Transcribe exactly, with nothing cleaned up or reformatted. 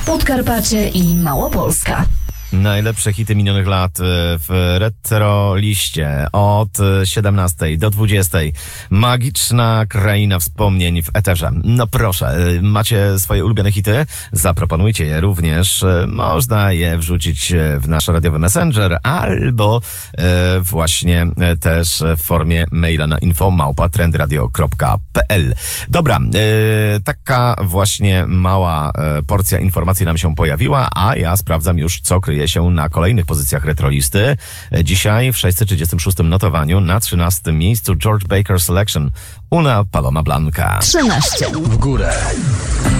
Podkarpacie i Małopolska. Najlepsze hity minionych lat w Retro Liście od siedemnastej do dwudziestej. Magiczna kraina wspomnień w eterze. No proszę, macie swoje ulubione hity? Zaproponujcie je również. Można je wrzucić w nasz radiowy messenger albo właśnie też w formie maila na info małpa trendradio kropka p l. Dobra, taka właśnie mała porcja informacji nam się pojawiła, a ja sprawdzam już, co kryje się na kolejnych pozycjach retrolisty. Dzisiaj w sześćset trzydziestym szóstym notowaniu na trzynastym miejscu George Baker Selection Una Paloma Blanca. trzynaście. W górę.